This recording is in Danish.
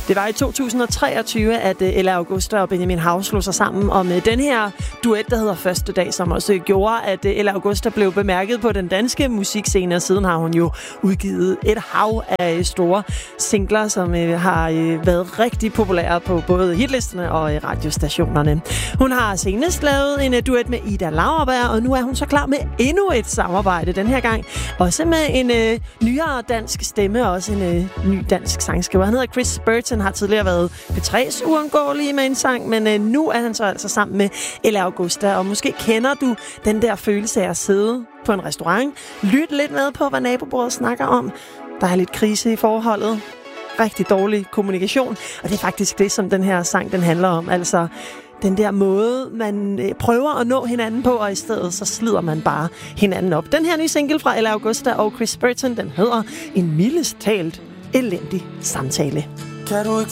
Det var i 2023, at Ella Augusta og Benjamin Hav slog sig sammen om den her duet, der hedder Første Dag, som også gjorde, at Ella Augusta blev bemærket på den danske musikscene, og siden har hun jo udgivet et hav af store singler, som har været rigtig populære på både hitlisterne og radiostationerne. Hun har senest lavet en duet med Ida Lauerberg, og nu er hun så klar med endnu et samarbejde den her gang. Også med en nyere dansk stemme, og også en ny dansk sangskriver. Han hedder Chris Burton, har tidligere været P3's uundgåelige med en sang, men nu er han så altså sammen med Ella Augusta, og måske kender du den der følelse af at sidde på en restaurant, lytte lidt med på, hvad nabobordet snakker om. Der er lidt krise i forholdet, rigtig dårlig kommunikation, og det er faktisk det, som den her sang den handler om, altså den der måde, man prøver at nå hinanden på, og i stedet så slider man bare hinanden op. Den her nye single fra Ella Augusta og Chris Burton, den hedder En mildest talt elendig samtale. Kan du